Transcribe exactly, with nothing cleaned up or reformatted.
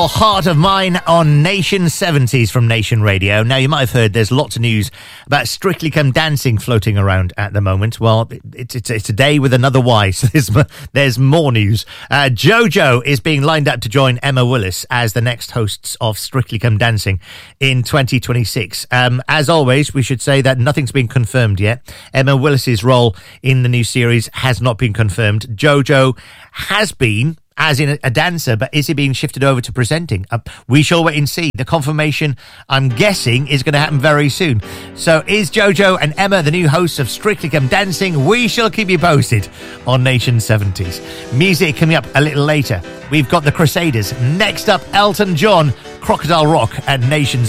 Heart of Mine on Nation seventies from Nation Radio. Now, you might have heard there's lots of news about Strictly Come Dancing floating around at the moment. Well, it's it's, it's a day with another Y, so there's, there's more news. Uh, Jojo is being lined up to join Emma Willis as the next hosts of Strictly Come Dancing in twenty twenty-six. Um, as always, we should say that nothing's been confirmed yet. Emma Willis's role in the new series has not been confirmed. Jojo has been, as in a dancer, but is he being shifted over to presenting? Uh, we shall wait and see. The confirmation, I'm guessing, is going to happen very soon. So is Jojo and Emma the new hosts of Strictly Come Dancing? We shall keep you posted on Nation seventies. Music coming up a little later. We've got the Crusaders. Next up, Elton John, Crocodile Rock at Nation